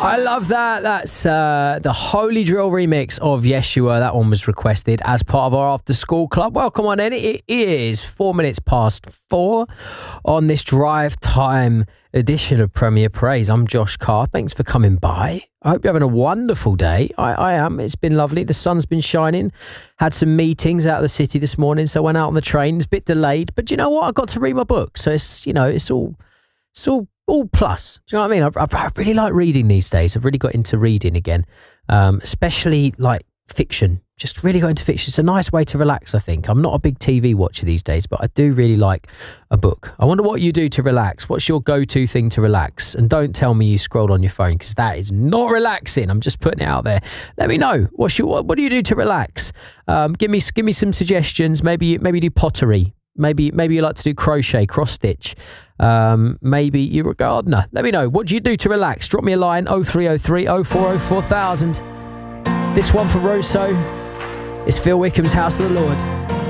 I love that. That's the Holy Drill remix of Yeshua. That one was requested as part of our after school club. Welcome on in. It is 4 minutes past 4 on this drive time edition of Premier Praise. I'm Josh Carr. Thanks for coming by. I hope you're having a wonderful day. I am. It's been lovely. The sun's been shining. Had some meetings out of the city this morning, so went out on the train. It's a bit delayed, but you know what? I got to read my book, so it's all plus. Do you know what I mean? I really like reading these days. I've really got into reading again, especially like fiction. Just really got into fiction. It's a nice way to relax, I think. I'm not a big TV watcher these days, but I do really like a book. I wonder what you do to relax. What's your go-to thing to relax? And don't tell me you scrolled on your phone, because that is not relaxing. I'm just putting it out there. Let me know. What do you do to relax? Give me some suggestions. Maybe do pottery. Maybe you like to do crochet, cross stitch. Maybe you're a gardener. Let me know. What do you do to relax? Drop me a line, 0303 040 4000. This one for Rosso. It's Phil Wickham's House of the Lord.